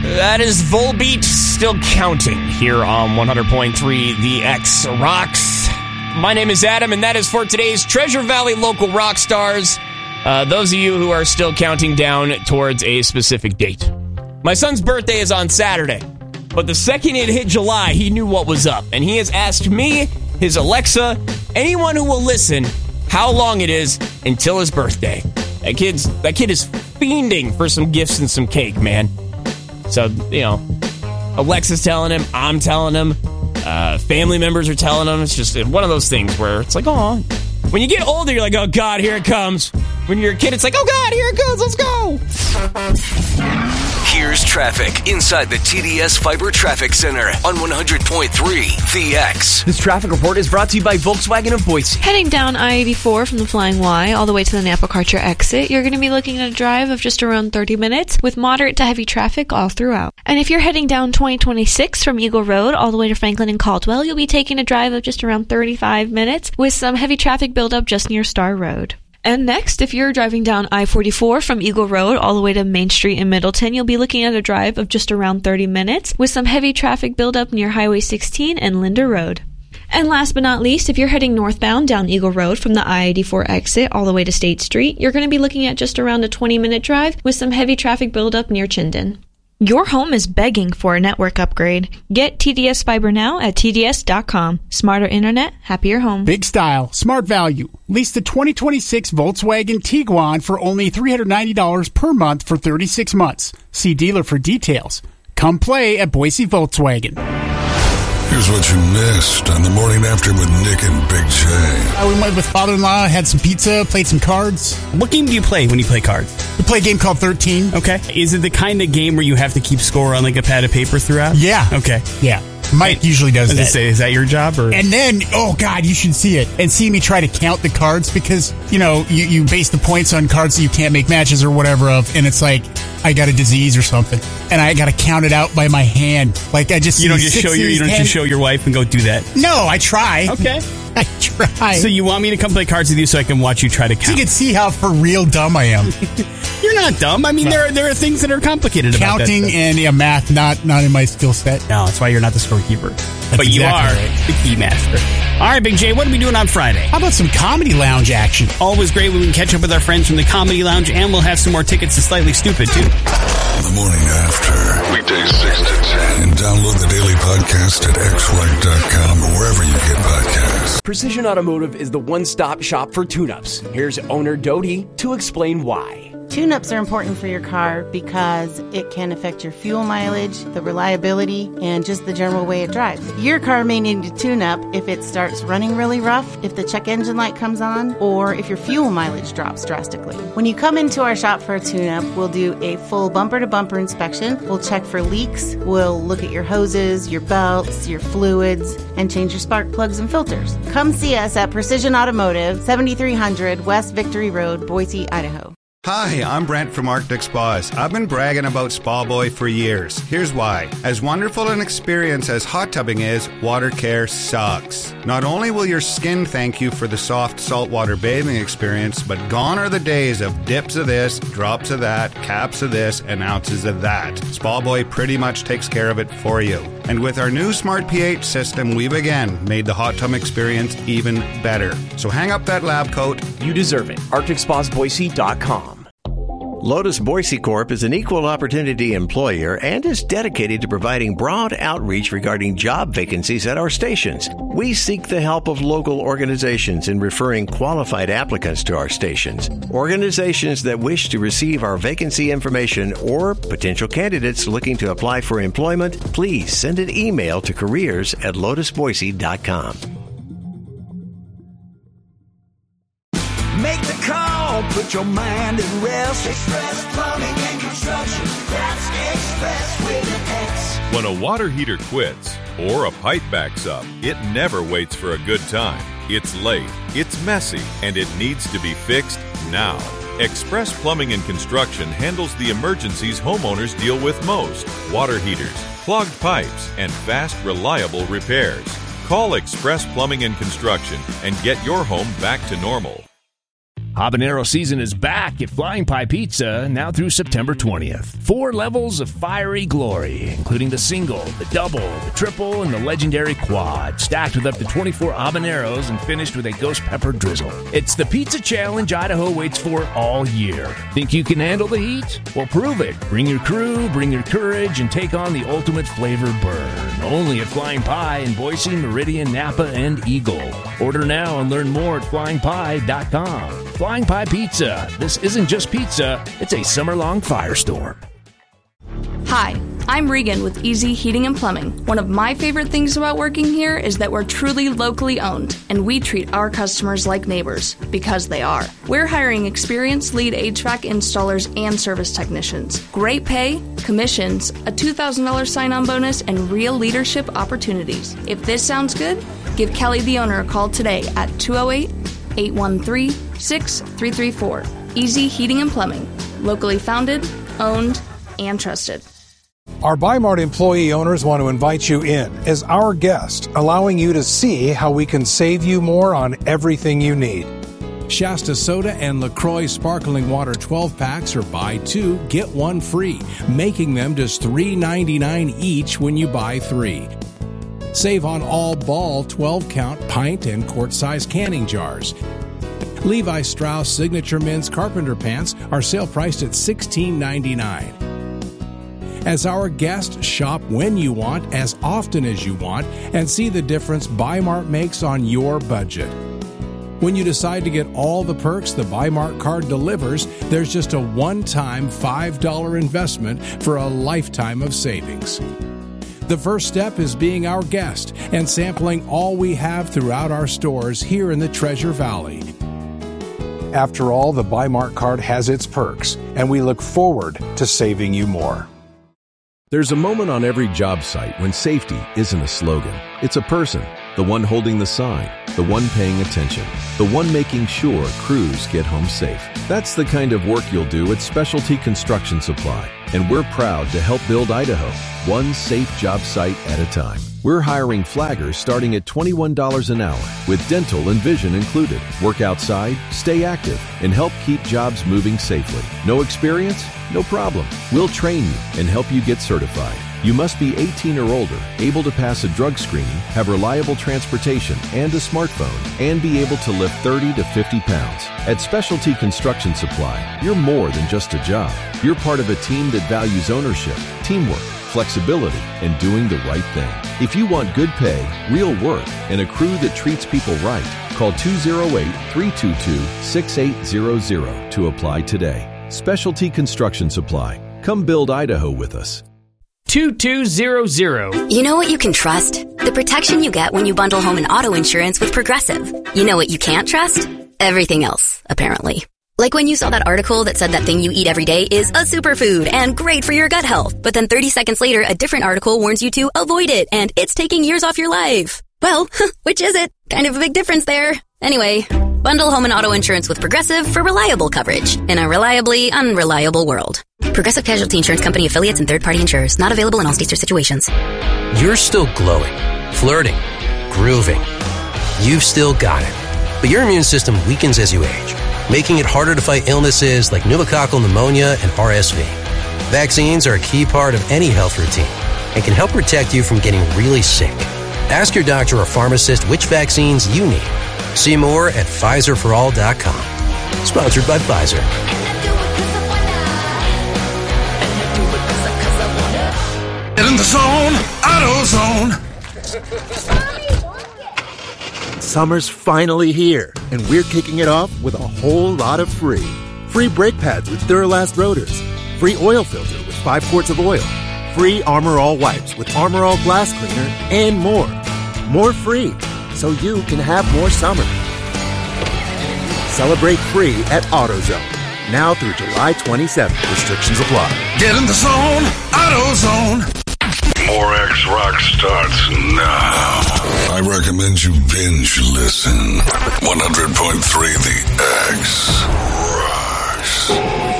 That is Volbeat still counting here on 100.3 The X Rocks. My name is Adam, and that is for today's Treasure Valley Local Rock Stars. Those of you who are still counting down towards a specific date. My son's birthday is on Saturday, but the second it hit July, he knew what was up, and he has asked me, his Alexa, anyone who will listen, how long it is until his birthday. That kid is fiending for some gifts and some cake, man. So, Alexa's telling him, I'm telling him, family members are telling him. It's just one of those things where it's like, oh, when you get older, you're like, oh, God, here it comes. When you're a kid, it's like, oh, God, here it goes, let's go. Here's traffic inside the TDS Fiber Traffic Center on 100.3 The X. This traffic report is brought to you by Volkswagen of Boise. Heading down I-84 from the Flying Y all the way to the Napa Karcher exit, you're going to be looking at a drive of just around 30 minutes with moderate to heavy traffic all throughout. And if you're heading down 2026 from Eagle Road all the way to Franklin and Caldwell, you'll be taking a drive of just around 35 minutes with some heavy traffic buildup just near Star Road. And next, if you're driving down I-44 from Eagle Road all the way to Main Street in Middleton, you'll be looking at a drive of just around 30 minutes with some heavy traffic buildup near Highway 16 and Linda Road. And last but not least, if you're heading northbound down Eagle Road from the I-84 exit all the way to State Street, you're going to be looking at just around a 20-minute drive with some heavy traffic buildup near Chinden. Your home is begging for a network upgrade. Get TDS Fiber now at TDS.com. Smarter internet, happier home. Big style, smart value. Lease the 2026 Volkswagen Tiguan for only $390 per month for 36 months. See dealer for details. Come play at Boise Volkswagen. Here's what you missed on The Morning After with Nick and Big J. We went with father-in-law, had some pizza, played some cards. What game do you play when you play cards? We play a game called 13. Okay. Is it the kind of game where you have to keep score on like a pad of paper throughout? Yeah. Okay. Yeah. Mike usually does that. Is that your job? Or? And then, oh God, you should see it. And see me try to count the cards because, you base the points on cards that you can't make matches or whatever of. And it's like, I got a disease or something. And I got to count it out by my hand. Like I just... You don't just show your wife and go do that? No, I try. Okay. I try. So you want me to come play cards with you so I can watch you try to count? So you can see how for real dumb I am. You're not dumb. I mean, there are things that are complicated about that. Counting and math, not in my skill set. No, that's why you're not the scorekeeper. That's but you exactly are right. the key master. All right, Big J, what are we doing on Friday? How about some Comedy Lounge action? Always great when we can catch up with our friends from the Comedy Lounge, and we'll have some more tickets to Slightly Stupid, too. The Morning After. Weekdays 6 to 10. And download the daily podcast at xrock.com or wherever you get podcasts. Precision Automotive is the one-stop shop for tune-ups. Here's owner Dodie to explain why. Tune-ups are important for your car because it can affect your fuel mileage, the reliability, and just the general way it drives. Your car may need a tune-up if it starts running really rough, if the check engine light comes on, or if your fuel mileage drops drastically. When you come into our shop for a tune-up, we'll do a full bumper-to-bumper inspection. We'll check for leaks. We'll look at your hoses, your belts, your fluids, and change your spark plugs and filters. Come see us at Precision Automotive, 7300 West Victory Road, Boise, Idaho. Hi, I'm Brent from Arctic Spas. I've been bragging about Spa Boy for years. Here's why. As wonderful an experience as hot tubbing is, water care sucks. Not only will your skin thank you for the soft saltwater bathing experience, but gone are the days of dips of this, drops of that, caps of this, and ounces of that. Spa Boy pretty much takes care of it for you. And with our new Smart pH system, we've again made the hot tub experience even better. So hang up that lab coat. You deserve it. ArcticSpasBoise.com. Lotus Boise Corp is an equal opportunity employer and is dedicated to providing broad outreach regarding job vacancies at our stations. We seek the help of local organizations in referring qualified applicants to our stations. Organizations that wish to receive our vacancy information or potential candidates looking to apply for employment, please send an email to careers@lotusboise.com. Make the call, put your mind at rest. Express Plumbing and Construction, that's Express with an X. When a water heater quits or a pipe backs up, it never waits for a good time. It's late, it's messy, and it needs to be fixed now. Express Plumbing and Construction handles the emergencies homeowners deal with most: water heaters, clogged pipes, and fast, reliable repairs. Call Express Plumbing and Construction and get your home back to normal. Habanero season is back at Flying Pie Pizza now through September 20th. 4 levels of fiery glory, including the single, the double, the triple, and the legendary quad, stacked with up to 24 habaneros and finished with a ghost pepper drizzle. It's the pizza challenge Idaho waits for all year. Think you can handle the heat? Well, prove it. Bring your crew, bring your courage, and take on the ultimate flavor burn. Only at Flying Pie in Boise, Meridian, Napa, and Eagle. Order now and learn more at flyingpie.com. Flying Pie Pizza. This isn't just pizza, it's a summer-long firestorm. Hi, I'm Regan with Easy Heating and Plumbing. One of my favorite things about working here is that we're truly locally owned, and we treat our customers like neighbors, because they are. We're hiring experienced lead HVAC installers and service technicians. Great pay, commissions, a $2,000 sign-on bonus, and real leadership opportunities. If this sounds good, give Kelly, the owner, a call today at 208-813-6334. Easy Heating and Plumbing. Locally founded, owned, and trusted. Our Bi-Mart employee owners want to invite you in as our guest, allowing you to see how we can save you more on everything you need. Shasta Soda and LaCroix Sparkling Water 12-packs are buy 2, get 1 free, making them just $3.99 each when you buy 3. Save on all Ball 12-count pint and quart-size canning jars. Levi Strauss Signature Men's Carpenter Pants are sale priced at $16.99. As our guest, shop when you want, as often as you want, and see the difference Bi-Mart makes on your budget. When you decide to get all the perks the Bi-Mart card delivers, there's just a one-time $5 investment for a lifetime of savings. The first step is being our guest and sampling all we have throughout our stores here in the Treasure Valley. After all, the Bi-Mart card has its perks, and we look forward to saving you more. There's a moment on every job site when safety isn't a slogan. It's a person, the one holding the sign, the one paying attention, the one making sure crews get home safe. That's the kind of work you'll do at Specialty Construction Supply, and we're proud to help build Idaho, one safe job site at a time. We're hiring flaggers starting at $21 an hour, with dental and vision included. Work outside, stay active, and help keep jobs moving safely. No experience? No problem. We'll train you and help you get certified. You must be 18 or older, able to pass a drug screening, have reliable transportation and a smartphone, and be able to lift 30 to 50 pounds. At Specialty Construction Supply, you're more than just a job. You're part of a team that values ownership, teamwork, flexibility, and doing the right thing. If you want good pay, real work, and a crew that treats people right, call 208-322-6800 to apply today. Specialty Construction Supply. Come build Idaho with us. 2200. You know what you can trust? The protection you get when you bundle home and auto insurance with Progressive. You know what you can't trust? Everything else, apparently. Like when you saw that article that said that thing you eat every day is a superfood and great for your gut health. But then 30 seconds later, a different article warns you to avoid it and it's taking years off your life. Well, which is it? Kind of a big difference there. Anyway, bundle home and auto insurance with Progressive for reliable coverage in a reliably unreliable world. Progressive Casualty Insurance Company affiliates and third-party insurers. Not available in all states or situations. You're still glowing, flirting, grooving. You've still got it. But your immune system weakens as you age, making it harder to fight illnesses like pneumococcal pneumonia and RSV. Vaccines are a key part of any health routine and can help protect you from getting really sick. Ask your doctor or pharmacist which vaccines you need. See more at PfizerForAll.com. Sponsored by Pfizer. Get in the zone, AutoZone. Summer's finally here, and we're kicking it off with a whole lot of free. Free brake pads with Duralast rotors. Free oil filter with 5 quarts of oil. Free Armor All wipes with Armor All glass cleaner, and more. More free, so you can have more summer. Celebrate free at AutoZone. Now through July 27th. Restrictions apply. Get in the zone, AutoZone. More X Rock starts now. I recommend you binge listen. 100.3 The X Rocks.